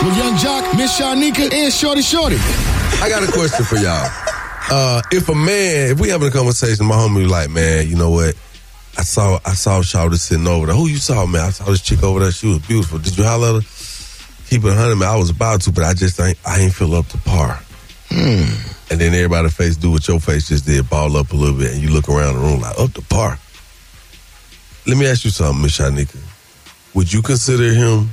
with Young Jock, Miss Shanika, and Shorty. I got a question for y'all. If we having a conversation, my homie was like, man, you know what? I saw Shawty sitting over there. Who you saw, man? I saw this chick over there. She was beautiful. Did you holler at her? Keep it 100, man. I was about to, but I ain't feel up to par. And then everybody face do what your face just did, ball up a little bit, and you look around the room like, up to par. Let me ask you something, Miss Shanika. Would you consider him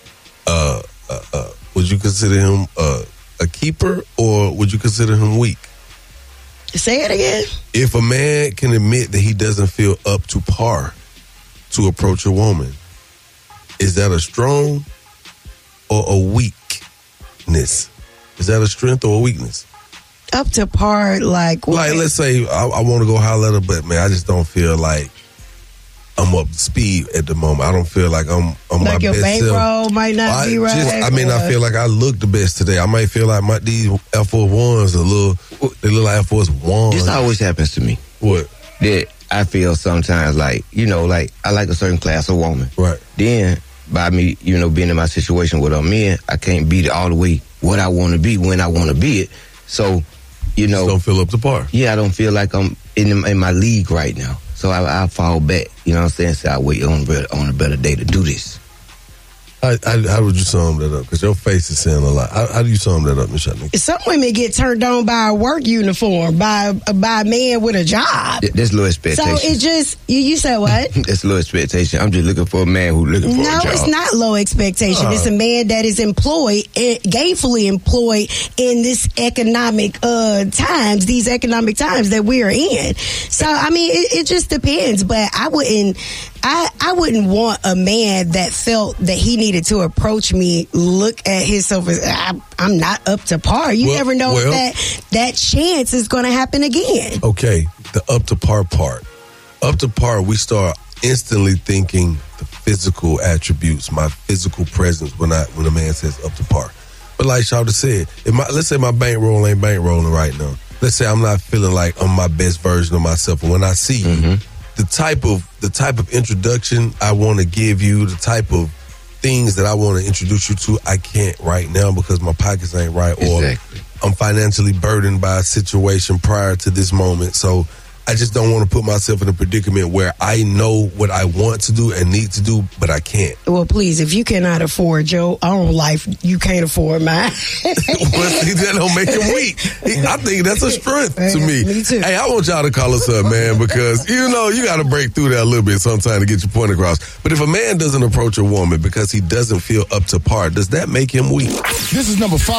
a keeper, or would you consider him weak? Say it again. If a man can admit that he doesn't feel up to par to approach a woman, is that a strong or a weakness? Is that a strength or a weakness? Up to par, like what? Like, let's say I want to go holler at her, but man, I just don't feel like I'm up to speed at the moment. I don't feel like I'm like my your best self. bankroll might not be right. I feel like I look the best today. I might feel like these Air Force Ones they look like Air Force Ones. This always happens to me. What? That I feel sometimes like I like a certain class of woman. Right. Then by me, being in my situation with a man, I can't beat it all the way what I want to be when I want to be it. So, Just don't feel up to par. Yeah, I don't feel like I'm in my league right now. So I fall back, you know what I'm saying? So I wait on a better day to do this. How would you sum that up? Because your face is saying a lot. How do you sum that up, Miss Shanika? Some women get turned on by a work uniform, by a man with a job. There's low expectation. So it just, you said what? There's low expectation. I'm just looking for a man who's looking for a job. No, it's not low expectation. It's a man that is employed, gainfully employed in this economic times, these economic times that we are in. So, I mean, it just depends. But I wouldn't want a man that felt that he needed to approach me, look at himself as I'm not up to par. You never know if that chance is going to happen again. Okay, the up to par part. Up to par, we start instantly thinking the physical attributes, my physical presence when a man says up to par. But like Shawty said, let's say my bankroll ain't bankrolling right now. Let's say I'm not feeling like I'm my best version of myself. And when I see you, the type of introduction I want to give you, the type of things that I want to introduce you to, I can't right now because my pockets ain't right, or I'm financially burdened by a situation prior to this moment. So I just don't want to put myself in a predicament where I know what I want to do and need to do, but I can't. Well, please, if you cannot afford your own life, you can't afford mine. Well, see, that don't make him weak. I think that's a strength to me. Me too. Hey, I want y'all to call us up, man, because, you got to break through that a little bit sometimes to get your point across. But if a man doesn't approach a woman because he doesn't feel up to par, does that make him weak? This is number 5.